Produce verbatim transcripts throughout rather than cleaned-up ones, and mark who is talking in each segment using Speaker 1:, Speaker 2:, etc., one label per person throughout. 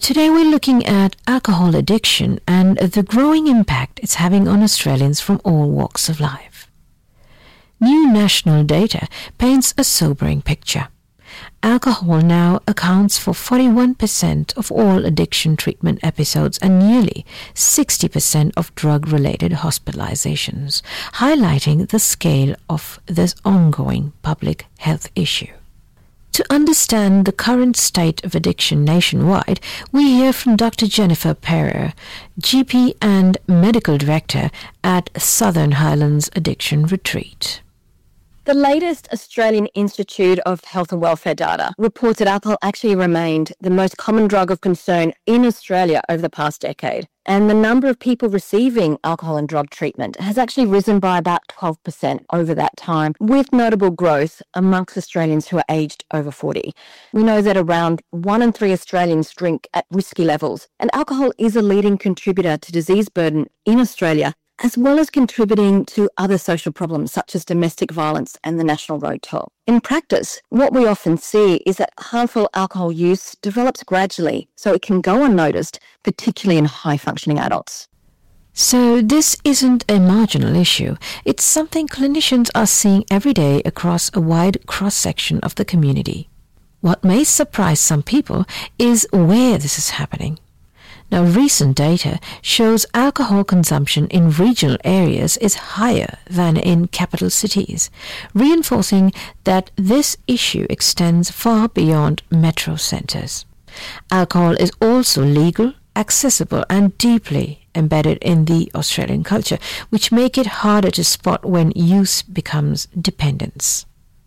Speaker 1: Today we're looking at alcohol addiction and the growing impact it's having on Australians from all walks of life. New national data paints a sobering picture. Alcohol now accounts for forty-one percent of all addiction treatment episodes and nearly sixty percent of drug-related hospitalizations, highlighting the scale of this ongoing public health issue. To understand the current state of addiction nationwide, we hear from Doctor Jennifer Pereira, G P and Medical Director at Southern Highlands Addiction Retreat.
Speaker 2: The latest Australian Institute of Health and Welfare data reports that alcohol actually remained the most common drug of concern in Australia over the past decade. And the number of people receiving alcohol and drug treatment has actually risen by about twelve percent over that time, with notable growth amongst Australians who are aged over forty. We know that around one in three Australians drink at risky levels, and alcohol is a leading contributor to disease burden in Australia, as well as contributing to other social problems such as domestic violence and the national road toll. In practice, what we often see is that harmful alcohol use develops gradually, so it can go unnoticed, particularly in high-functioning adults.
Speaker 1: So this isn't a marginal issue. It's something clinicians are seeing every day across a wide cross-section of the community. What may surprise some people is where this is happening. Now, recent data shows alcohol consumption in regional areas is higher than in capital cities, reinforcing that this issue extends far beyond metro centres. Alcohol is also legal, accessible and deeply embedded in the Australian culture, which make it harder to spot when use becomes dependence.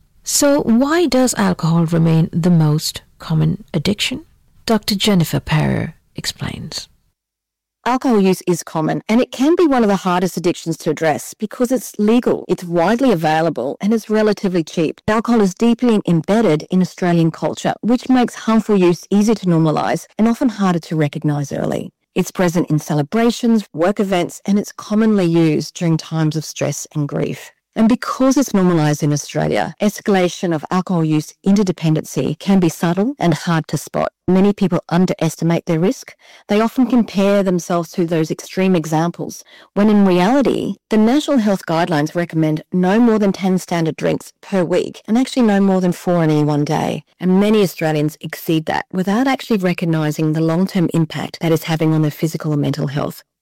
Speaker 1: So why does alcohol remain the most common addiction? Doctor Jennifer Pereira explains.
Speaker 2: Alcohol use is common, and it can be one of the hardest addictions to address because it's legal, it's widely available, and it's relatively cheap. Alcohol is deeply embedded in Australian culture, which makes harmful use easy to normalise and often harder to recognise early. It's present in celebrations, work events, and it's commonly used during times of stress and grief. And because it's normalised in Australia, escalation of alcohol use into dependency can be subtle and hard to spot. Many people underestimate their risk. They often compare themselves to those extreme examples, when in reality, the National Health Guidelines recommend no more than ten standard drinks per week, and actually no more than four in any one day. And many Australians exceed that without actually recognising the long-term impact that is having on their physical or mental health.